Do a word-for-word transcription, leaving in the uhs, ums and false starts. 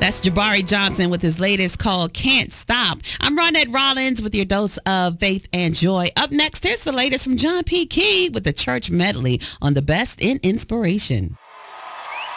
That's Jabari Johnson with his latest called Can't Stop. I'm Ronette Rollins with your dose of faith and joy. Up next, here's the latest from John P. Key with the church medley on the best in inspiration.